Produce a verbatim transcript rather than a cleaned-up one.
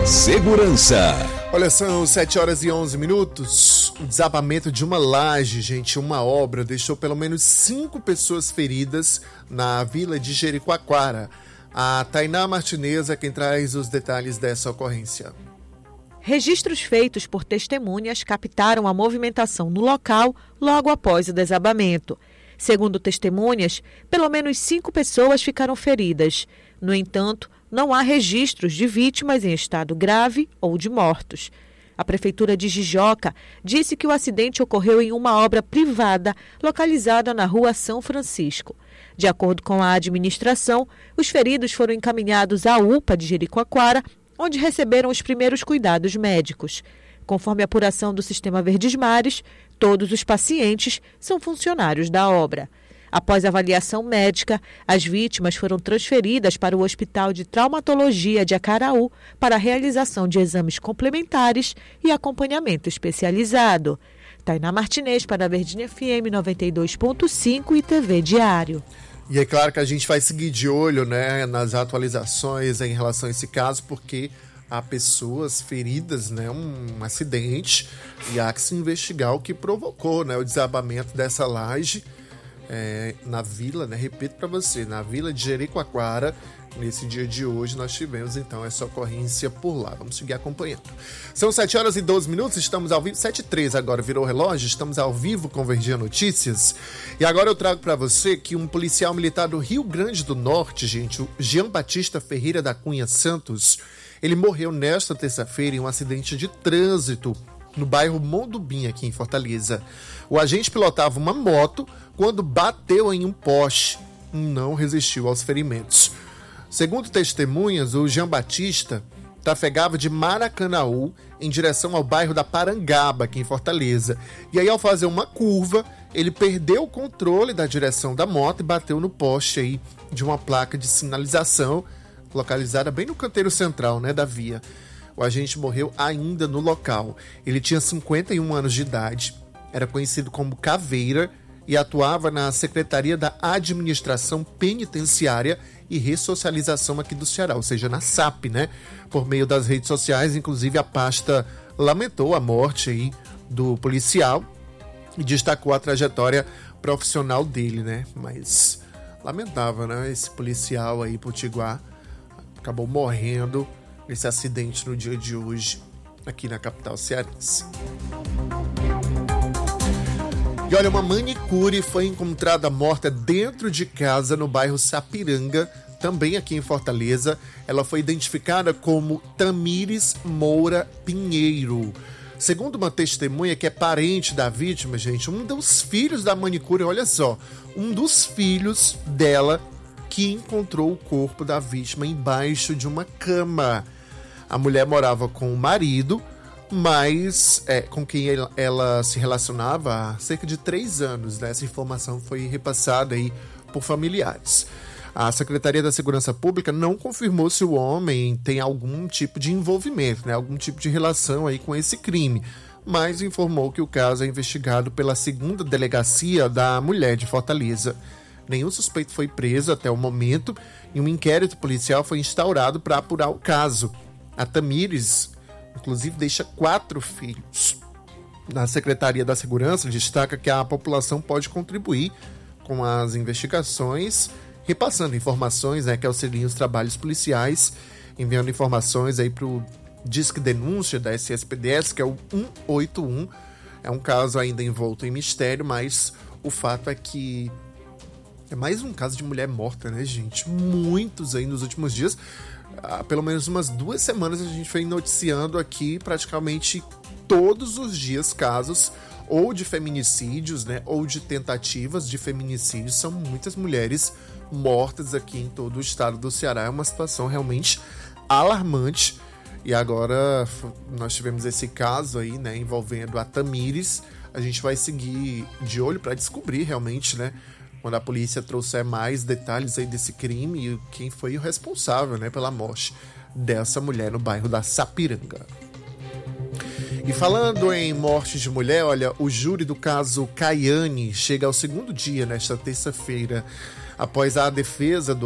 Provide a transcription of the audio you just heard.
Segurança. Olha, são sete horas e onze minutos. O desabamento de uma laje, gente, uma obra, deixou pelo menos cinco pessoas feridas na vila de Jericoacoara. A Tainá Martinez é quem traz os detalhes dessa ocorrência. Registros feitos por testemunhas captaram a movimentação no local logo após o desabamento. Segundo testemunhas, pelo menos cinco pessoas ficaram feridas. No entanto, não há registros de vítimas em estado grave ou de mortos. A Prefeitura de Jijoca disse que o acidente ocorreu em uma obra privada localizada na rua São Francisco. De acordo com a administração, os feridos foram encaminhados à U P A de Jericoacoara, onde receberam os primeiros cuidados médicos. Conforme a apuração do Sistema Verdes Mares, todos os pacientes são funcionários da obra. Após avaliação médica, as vítimas foram transferidas para o Hospital de Traumatologia de Acaraú para a realização de exames complementares e acompanhamento especializado. Tainá Martinez para a Verdinha F M noventa e dois ponto cinco e T V Diário. E é claro que a gente vai seguir de olho, né, nas atualizações em relação a esse caso, porque há pessoas feridas, né, um acidente, e há que se investigar o que provocou, né, o desabamento dessa laje é, na vila, né, repito para você, na vila de Jericoacoara. Nesse dia de hoje nós tivemos então essa ocorrência por lá. Vamos seguir acompanhando. São sete horas e doze minutos, estamos ao vivo, sete e treze agora, virou o relógio, estamos ao vivo com Verdinha Notícias. E agora eu trago para você que um policial militar do Rio Grande do Norte, gente, o Jean Batista Ferreira da Cunha Santos, ele morreu nesta terça-feira em um acidente de trânsito no bairro Mondubim, aqui em Fortaleza. O agente pilotava uma moto quando bateu em um poste e não resistiu aos ferimentos. Segundo testemunhas, o Jean Batista trafegava de Maracanaú em direção ao bairro da Parangaba, aqui em Fortaleza. E aí, ao fazer uma curva, ele perdeu o controle da direção da moto e bateu no poste aí de uma placa de sinalização localizada bem no canteiro central, né, da via. O agente morreu ainda no local. Ele tinha cinquenta e um anos de idade, era conhecido como Caveira e atuava na Secretaria da Administração Penitenciária e Ressocialização aqui do Ceará, ou seja, na S A P, né? Por meio das redes sociais, inclusive a pasta lamentou a morte aí do policial e destacou a trajetória profissional dele, né? Mas lamentável, né? Esse policial aí potiguar acabou morrendo nesse acidente no dia de hoje aqui na capital cearense. E olha, uma manicure foi encontrada morta dentro de casa no bairro Sapiranga, também aqui em Fortaleza. Ela foi identificada como Tamires Moura Pinheiro. Segundo uma testemunha que é parente da vítima, gente, um dos filhos da manicure, olha só, um dos filhos dela que encontrou o corpo da vítima embaixo de uma cama. A mulher morava com o marido, mas é, com quem ela, ela se relacionava há cerca de três anos. Né? Essa informação foi repassada aí por familiares. A Secretaria da Segurança Pública não confirmou se o homem tem algum tipo de envolvimento, né? Algum tipo de relação aí com esse crime, mas informou que o caso é investigado pela segunda Delegacia da Mulher de Fortaleza. Nenhum suspeito foi preso até o momento e um inquérito policial foi instaurado para apurar o caso. A Tamires, inclusive, deixa quatro filhos. Na Secretaria da Segurança destaca que a população pode contribuir com as investigações, repassando informações, né, que auxiliam os trabalhos policiais, enviando informações aí para o Disque Denúncia da S S P D S, que é o um oito um. É um caso ainda envolto em mistério, mas o fato é que é mais um caso de mulher morta, né, gente? Muitos aí nos últimos dias. Há pelo menos umas duas semanas a gente vem noticiando aqui praticamente todos os dias casos ou de feminicídios, né, ou de tentativas de feminicídios. São muitas mulheres mortas aqui em todo o estado do Ceará. É uma situação realmente alarmante. E agora nós tivemos esse caso aí, né, envolvendo a Tamires. A gente vai seguir de olho para descobrir realmente, né, quando a polícia trouxer mais detalhes aí desse crime e quem foi o responsável, né, pela morte dessa mulher no bairro da Sapiranga. E falando em morte de mulher, olha, o júri do caso Caiane chega ao segundo dia nesta terça-feira, após a defesa do